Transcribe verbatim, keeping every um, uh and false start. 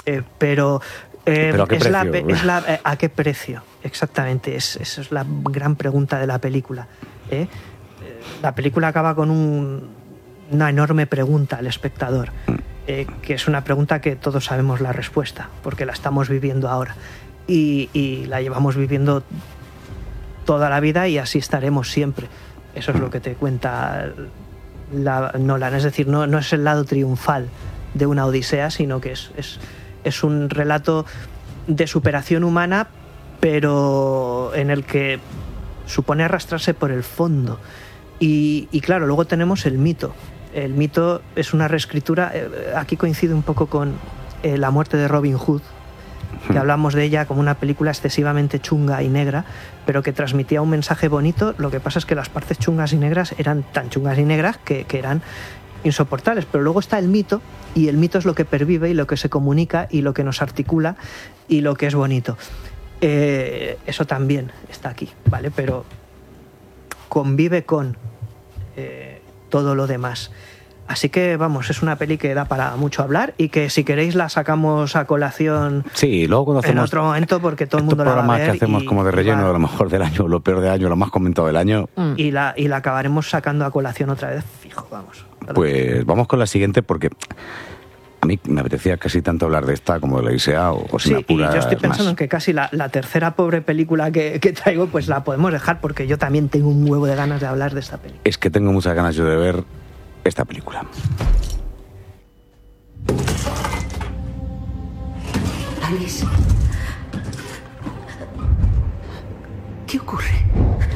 Eh, pero eh, ¿Pero a qué es la, precio? es la, eh, ¿a qué precio? Exactamente, es, esa es la gran pregunta de la película. ¿eh? Eh, la película acaba con un, una enorme pregunta al espectador, eh, que es una pregunta que todos sabemos la respuesta, porque la estamos viviendo ahora. Y, y la llevamos viviendo toda la vida y así estaremos siempre. Eso es lo que te cuenta la Nolan. Es decir, no, no es el lado triunfal de una odisea, sino que es, es, es un relato de superación humana, pero en el que supone arrastrarse por el fondo. Y, y claro, luego tenemos el mito. El mito es una reescritura, eh, aquí coincide un poco con eh, La muerte de Robin Hood, que hablamos de ella como una película excesivamente chunga y negra, pero que transmitía un mensaje bonito. Lo que pasa es que las partes chungas y negras eran tan chungas y negras que, que eran insoportables. Pero luego está el mito, y el mito es lo que pervive y lo que se comunica y lo que nos articula y lo que es bonito. Eh, eso también está aquí, ¿vale? Pero convive con eh, todo lo demás. Así que, vamos, es una peli que da para mucho hablar y que si queréis la sacamos a colación sí, luego cuando hacemos en otro momento porque todo el mundo la va a ver. Estos programas que hacemos y, como de relleno, va, a lo mejor del año, lo peor del año, lo más comentado del año. Y la, y la acabaremos sacando a colación otra vez, fijo, vamos. Pues vamos con la siguiente porque a mí me apetecía casi tanto hablar de esta como de la Odisea o, o si sí, me apuras y yo estoy pensando más. en que casi la, la tercera pobre película que, que traigo pues la podemos dejar porque yo también tengo un huevo de ganas de hablar de esta película. Es que tengo muchas ganas yo de ver esta película. Alice, ¿qué ocurre?